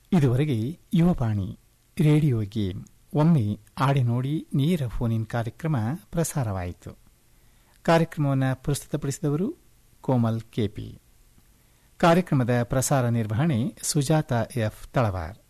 ಇದುವರೆಗೆ Yuvavani radio game ಒಮ್ಮೆ ಆಡಿ ನೋಡಿ ನೇರ ಫೋನ್ ಕಾರ್ಯಕ್ರಮ ಪ್ರಸಾರವಾಯಿತು. ಕಾರ್ಯಕ್ರಮವನ್ನು ಪ್ರಸ್ತುತಪಡಿಸಿದವರು ಕೋಮಲ್ ಕೆಪಿ. ಕಾರ್ಯಕ್ರಮದ ಪ್ರಸಾರ ನಿರ್ವಹಣೆ ಸುಜಾತ ಎಫ್ ತಳವಾರ್.